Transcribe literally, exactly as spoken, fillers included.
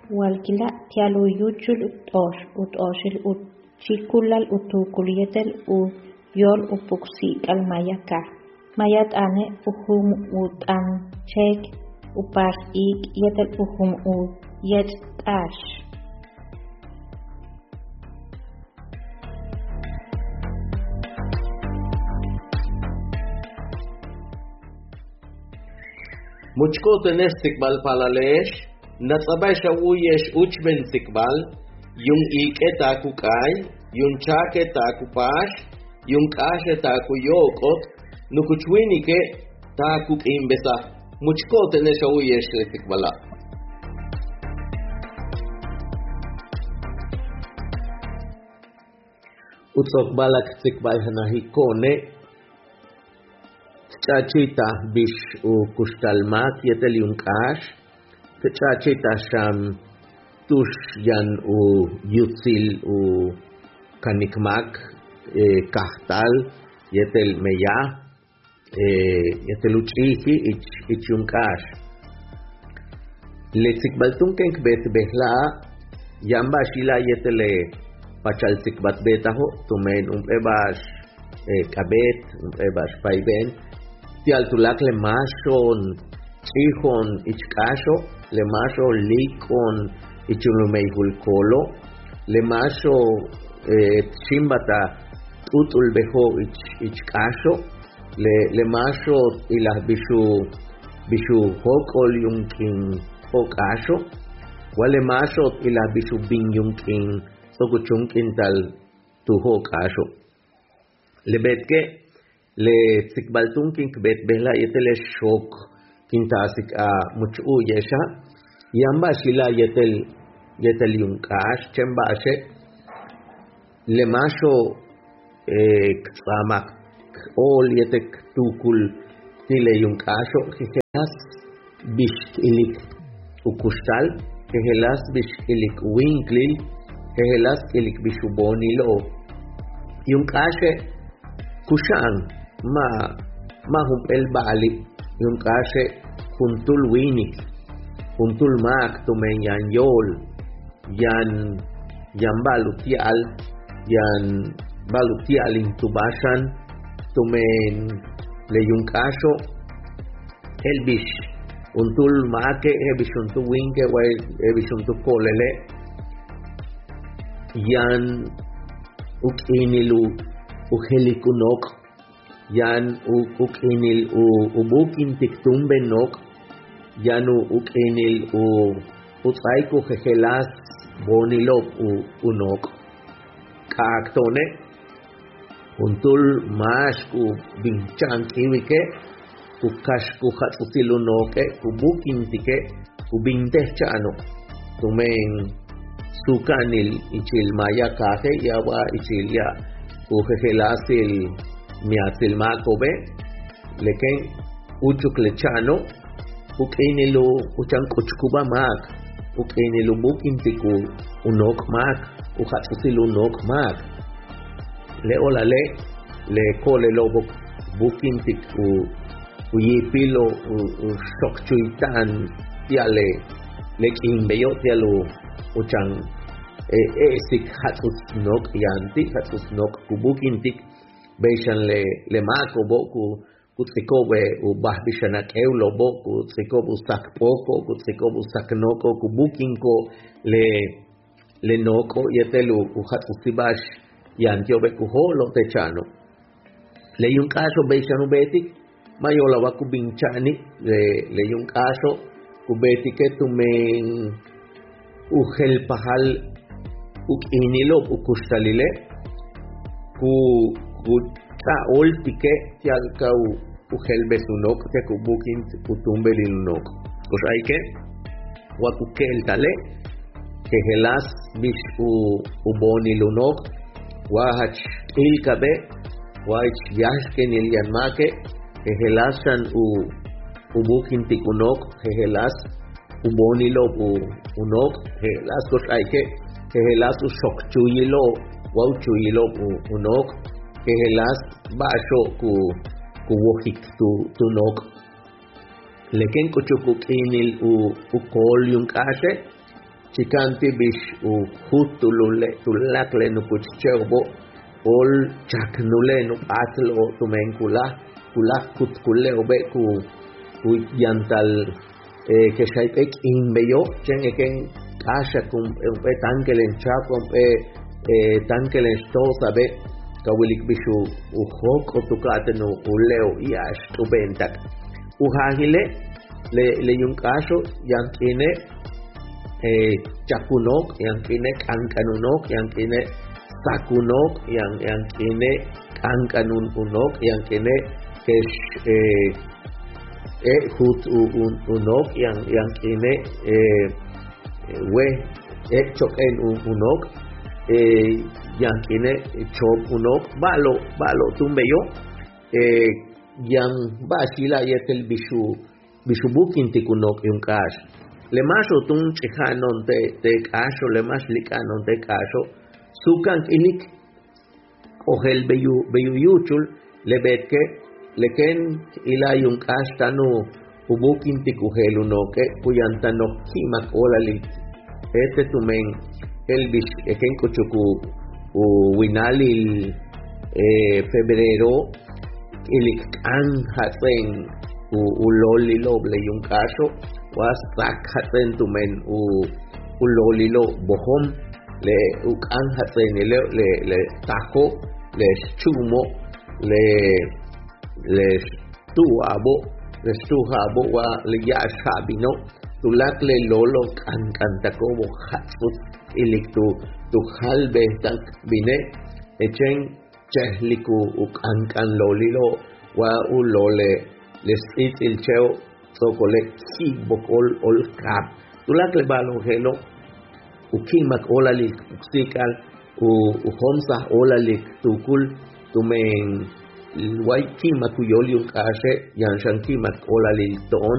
walkila tialuyuchul utosh utoshil uchikulal utukulietel u yol upuksi kalmayaka mayat ane uhum utan chek upas ik yetel uhum u yet ash muchko tenes tikbal palalesh natsabay shawiyesh uchben tikbal yung ike taku kay yung chake taku pash yung kashe taku yokot nukuchwinike taku kimbesa muchko tenes shawiyesh tikbala utsok balak tikbal hanahikone chachita bish u kustalmak yetel yunkash chachita sham tush yan u yutzil u kanikmak kahtal yetel meya yetel uchihi ich ich yunkash letzikbaltun kenk bet behla yamba shila yetel pachal sikbat betaho tumen um ebash kabet um ebash paiben tial tulak le mashon chihon ichkasho le masho likon ichulumehul kolo le masho chimbata tutul beho ich ichkasho le le masho ilah bishu bishu hokol yunkin hokasho wale masho ilah bishu bin yunkin sokuchunkin tal tu hokasho le betke le tikbaltun kin bet behla yetel shok kintasik a muchu yesha yamba shila yetel yetel yunkash chemba she le masho ksamak ol yetek tukul tile yunkasho kehelas bishkilik ukustal kehelas bishkilik winklil kehelas kilik bishubonilo yunkashe kushan ma ma hum el bali yung kashe huntul winik huntul mak tumen yan yol yan yan balutial yan balutial intubashan tumen le yung kasho el bish huntul make e bishuntu winke wa e bishuntu kolele yan ukinilu ukelikunok yan ukinil u ubukin tiktumben nok yan ukinil u utsaiko jejelas bonilop u unok kaktone untul mash ku binchan kiwike ku kash ku hatsutilunoke ku bukin tike ku binteh chano tumen sukanil ichil maya kake yawa ichil ya ku jejelasil miatil makobe leken uchuk lechano ukinilu uchan kuchkuba mak ukinilu bukintiku unok mak uhatsusilu unok mak le olale le kole lobo bukintiku uyipilo ushokchuitan tiale lekin beyo tialu uchan e esik hatsus nok yanti hatsus nok kubukintik beishan le le mako boku kutsikobe u bahbishana keulo boku tsikobu sakpoko kutsikobu saknoko kubukinko le le noko yetelu u hatsusibash yantiobe kuholo techano le yun caso beishan ubetik mayola wa kubinchani le le yun caso kubetike tumen u helpahal ukinilo ukustalile ku ta oltike tialka u uhelbesunok te kubukin utumbelinok kosaike wa kukeltale que helas bish u ubonilunok wa hach ilkabe wa ich yashken ilyanmake que helasan u ubukin tikunok que helas ubonilo u unok helas kosaike que helas u shokchuyilo wa uchuyilo u unok que helas basho ku ku wojik tu tu nok leken kuchukuk inil u u kol yung kashe chikanti bish u hutulule tulakle no kuchcherbo ol chaknule no atlo tumenkula kula kutkule obe ku ku yantal eh que shaipek inbeyo chen eken kasha kum obe tankelen chapom e eh tankelen stosa be kawilik bishu u hok otukateno uleo iash tubentak u hagile le le yung kaso yang kine eh chakunok yang kine kankanunok yang kine sakunok yang yang kine kankanun unok yang kine ke eh eh hut un unok yang yang kine eh we eh choken unok eh yang kine chop unok balo balo tumbeyo eh yang basila yetel bishu bishu bukin tikunok yung kaso le maso tun chihanon te te kaso le mas likanon te kaso sukan ilik ohel beyu beyu yuchul le betke leken ila yung kastano ubukin tikuhelu no ke puyantano kimak olali este tumen elbish eken kuchuku u winalil eh febrero ilik an haten u uloli loble yung kaso was tak haten tumen u ulolilo bohom le ukan haten le le le tajo le chumo le le tuabo le stuhabo wa le yashabino tulak le lolo kan kan takobo hatfut ilik tu tu halbe tak bine echen chehliku ukan kan lolilo wa ulole les it il cheo sokole ki bokol ol kap tulak le balo helo ukimak olalik uksikal u uhomsa olalik tukul tumen wai kimak uyoli un kase yan shan kimak olalik ton